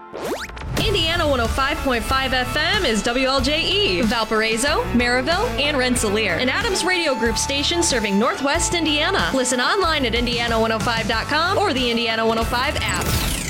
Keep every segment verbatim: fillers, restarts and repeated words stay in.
Indiana one oh five point five F M is W L J E, Valparaiso, Maryville, and Rensselaer, an Adams Radio Group station serving Northwest Indiana. Listen online at indiana one oh five dot com or the Indiana one oh five app.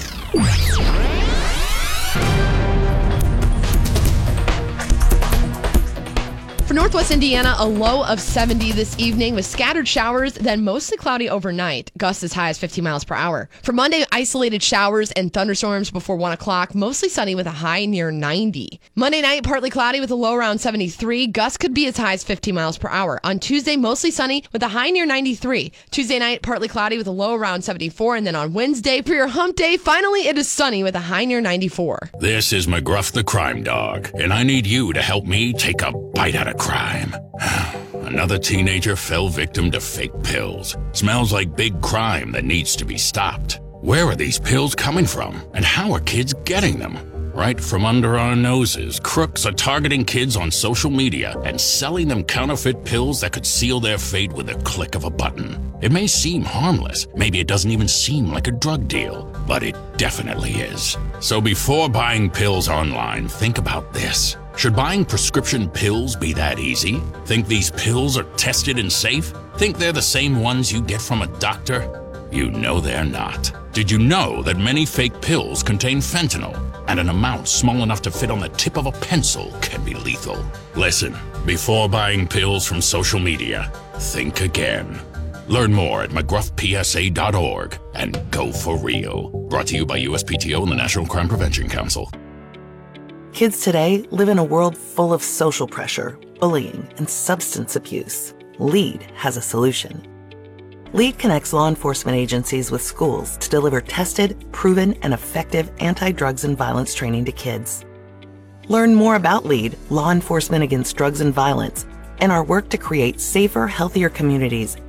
For Northwest Indiana, a low of seventy this evening with scattered showers, then mostly cloudy overnight. Gusts as high as fifty miles per hour. For Monday, isolated showers and thunderstorms before one o'clock, mostly sunny with a high near ninety. Monday night, partly cloudy with a low around seventy-three. Gusts could be as high as fifty miles per hour. On Tuesday, mostly sunny with a high near ninety-three. Tuesday night, partly cloudy with a low around seventy-four. And then on Wednesday, for your hump day, finally it is sunny with a high near ninety-four. This is McGruff the Crime Dog, and I need you to help me take a bite out of crime. Another teenager fell victim to fake pills. Smells like big crime that needs to be stopped. Where are these pills coming from? And how are kids getting them? Right from under our noses, crooks are targeting kids on social media and selling them counterfeit pills that could seal their fate with a click of a button. It may seem harmless, maybe it doesn't even seem like a drug deal, but it definitely is. So before buying pills online, think about this. Should buying prescription pills be that easy? Think these pills are tested and safe? Think they're the same ones you get from a doctor? You know they're not. Did you know that many fake pills contain fentanyl, and an amount small enough to fit on the tip of a pencil can be lethal? Listen, before buying pills from social media, think again. Learn more at mcgruff p s a dot org and go for real. Brought to you by U S P T O and the National Crime Prevention Council. Kids today live in a world full of social pressure, bullying, and substance abuse. LEAD has a solution. LEAD connects law enforcement agencies with schools to deliver tested, proven, and effective anti-drugs and violence training to kids. Learn more about LEAD, Law Enforcement Against Drugs and Violence, and our work to create safer, healthier communities